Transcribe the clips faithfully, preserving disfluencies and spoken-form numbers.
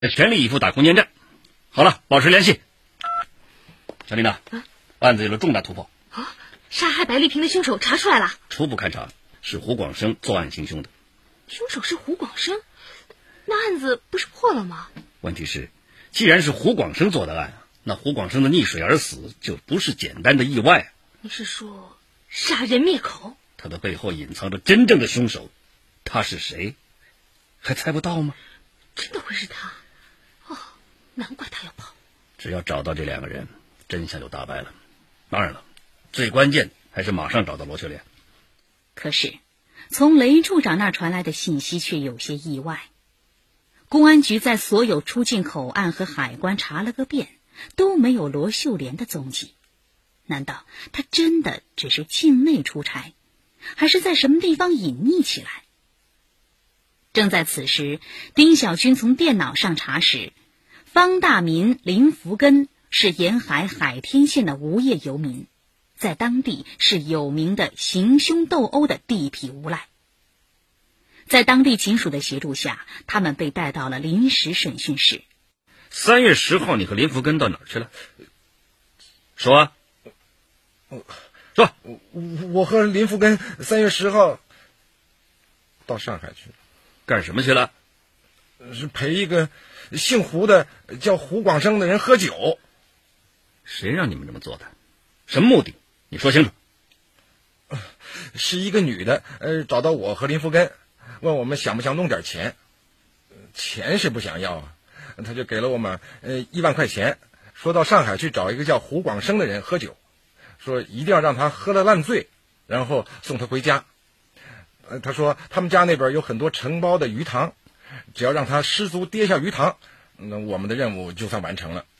全力以赴打攻坚战。好了，保持联系。小丽娜，啊、案子有了重大突破。 啊，杀害白丽萍的凶手查出来了。 初步勘查是胡广生作案行凶的。 凶手是胡广生，那案子不是破了吗？ 问题是，既然是胡广生做的案，那胡广生的溺水而死就不是简单的意外。 你是说杀人灭口？ 他的背后隐藏着真正的凶手，他是谁？还猜不到吗？ 真的会是他？哦，难怪他要跑。 只要找到这两个人，真相就大白了。当然了，最关键还是马上找到罗秀莲。 可是从雷处长那传来的信息却有些意外。公安局在所有出境口岸和海关查了个遍，都没有罗秀莲的踪迹。难道他真的只是境内出差，还是在什么地方隐匿起来？正在此时，丁小军从电脑上查实，方大民、林福根是沿海海天县的无业游民，在当地是有名的行凶斗殴的地痞无赖。在当地警署的协助下，他们被带到了临时审讯室。 三月十号，你和林福根到哪儿去了？说啊，说。 我和林福根三月十号到上海去了。 干什么去了？ 是陪一个姓胡的叫胡广生的人喝酒。 谁让你们这么做的？什么目的？你说清楚。 是一个女的，呃，找到我和林福根，问我们想不想弄点钱。钱是不想要啊，他就给了我们呃一万块钱，说到上海去找一个叫胡广生的人喝酒，说一定要让他喝了烂醉，然后送他回家。呃，他说他们家那边有很多承包的鱼塘，只要让他失足跌下鱼塘，那我们的任务就算完成了。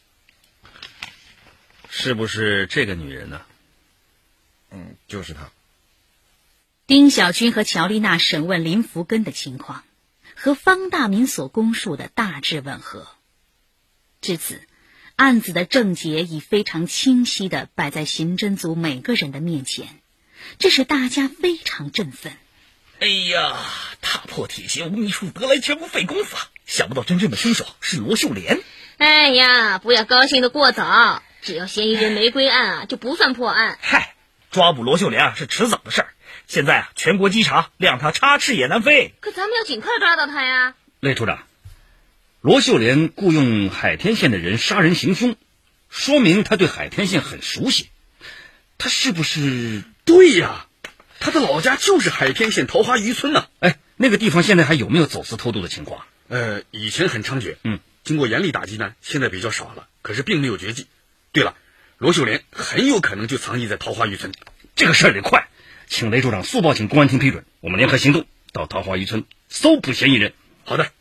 是不是这个女人呢？ 嗯，就是她。 丁小军和乔丽娜审问林福根的情况，和方大民所供述的大致吻合。至此，案子的症结已非常清晰地摆在刑侦组每个人的面前，这使大家非常振奋。 哎呀，踏破铁鞋无觅处，得来全不费功夫啊！想不到真正的凶手是罗秀莲。 哎呀，不要高兴得过早，只要嫌疑人没归案啊，就不算破案。 嗨，抓捕罗秀莲啊是迟早的事儿。现在啊，全国稽查，谅他插翅也难飞。 可咱们要尽快抓到他呀！ 雷处长，罗秀莲雇佣海天县的人杀人行凶，说明他对海天县很熟悉。他是不是？ 对呀，他的老家就是海天县桃花渔村呢。 哎，那个地方现在还有没有走私偷渡的情况？ 呃，以前很猖獗， 嗯， 经过严厉打击呢，现在比较少了，可是并没有绝迹。对了，罗秀莲很有可能就藏匿在桃花渔村。 这个事儿得快，请雷处长速报请公安厅批准，我们联合行动，到桃花渔村搜捕嫌疑人。 好的。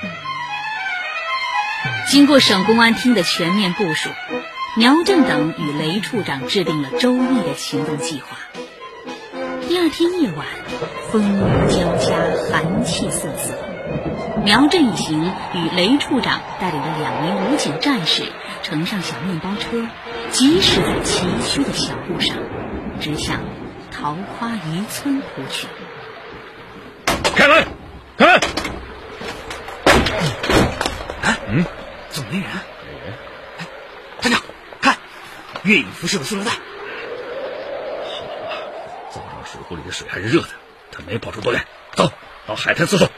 经过省公安厅的全面部署，苗振等与雷处长制定了周密的行动计划。第二天夜晚，风雨交加，寒气瑟瑟。苗振一行与雷处长带领着两名武警战士，乘上小面包车，疾驶在崎岖的小路上，直向桃花渔村扑去。 开门，开门！ 哎，嗯，怎么没人？ 没人。 哎，站长，看，月影辐射的塑料袋。 好啊，早上水壶里的水还是热的，他没跑出多远。走，到海滩搜索。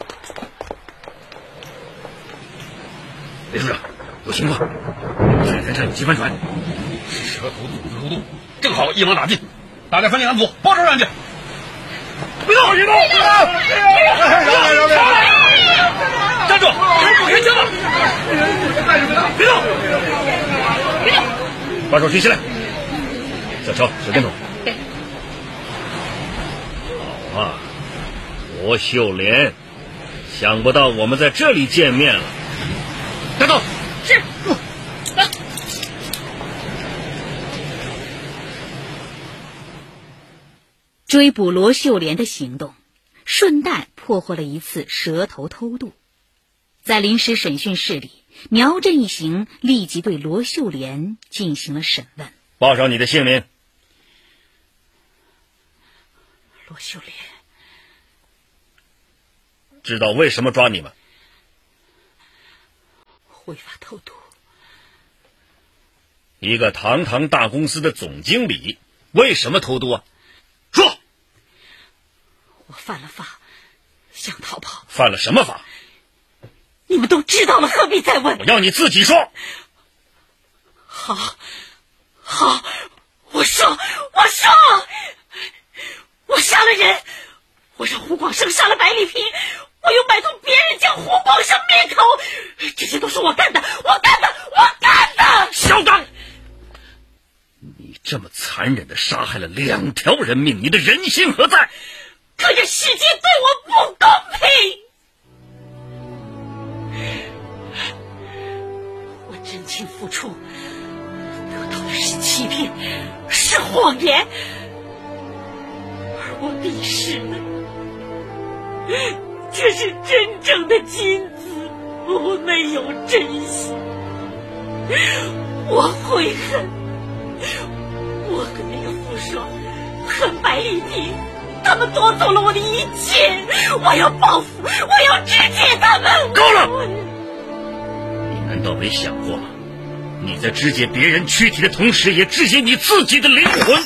雷处长，有情况，海滩上有机帆船，是蛇头组织偷渡，正好一网打尽，大家分两组，包抄上去。别动！别动！别动！ 饶命！饶命！ 站住！不开枪了！ 别动！别动！把手举起来。小乔，手电筒。好啊，罗秀莲，想不到我们在这里见面了。站住！ 是。 追捕罗秀莲的行动，顺带破获了一次蛇头偷渡。在临时审讯室里，苗振一行立即对罗秀莲进行了审问。 报上你的姓名。 罗秀莲。 知道为什么抓你吗？ 违法偷渡。 一个堂堂大公司的总经理，为什么偷渡啊？说。 我犯了法，想逃跑。 犯了什么法？ 你们都知道了，何必再问？ 我要你自己说。 好，好，我说，我说，我杀了人，我让胡广生杀了白丽萍，我又摆脱别人将胡广生灭口，这些都是我干的，我干的，我干的！ 小党，你这么残忍地杀害了两条人命，你的人性何在？ 可这世界对我不公平！我真情付出，得到的是欺骗，是谎言，而我历史呢，这是真正的金子，我没有珍惜，我悔恨，我恨那个傅爽，恨白丽萍，他们夺走了我的一切，我要报复，我要肢解他们！ 够了！你难道没想过吗？你在肢解别人躯体的同时，也肢解你自己的灵魂。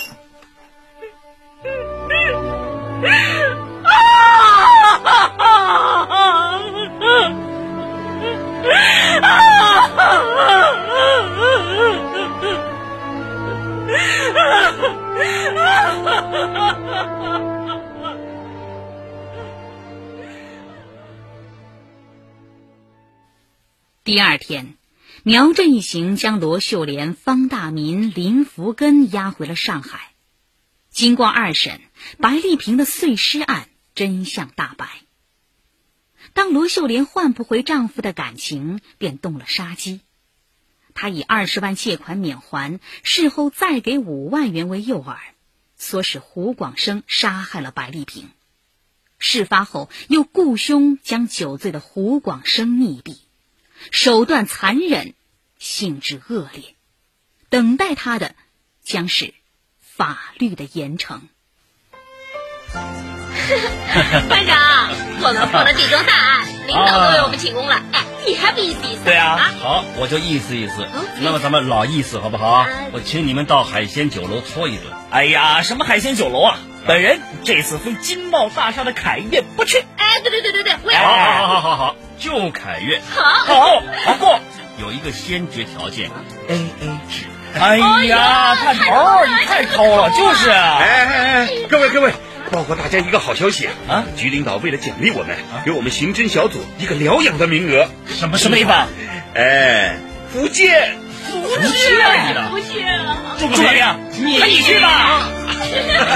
第二天，苗振一行将罗秀莲、方大民、林福根押回了上海。经过二审，白丽萍的碎尸案真相大白。当罗秀莲换不回丈夫的感情，便动了杀机。她以二十万借款免还，事后再给五万元为诱饵，唆使胡广生杀害了白丽萍。事发后，又雇凶将酒醉的胡广生溺毙。手段残忍，性质恶劣，等待他的将是法律的严惩。 班长，我们破了这桩大案，领导都为我们请功了。哎，你还不意思意思？ 对啊，好，我就意思意思。那么咱们老意思好不好？我请你们到海鲜酒楼搓一顿。 哎呀，什么海鲜酒楼啊！本人这次非金茂大厦的凯悦不去。 哎，对对对对对，我也。 好好好好好，就凯悦。 好， 好，不过有一个先决条件 ，A A 制。 哎呀，探头，你太抠了，就是啊。 哎哎哎，各位各位，报告大家一个好消息啊！ 啊， 局领导为了奖励我们，给我们刑侦小组一个疗养的名额。 什么什么意思？ 哎，福建， 福建， 不去啊！ 朱主任，你你去吧。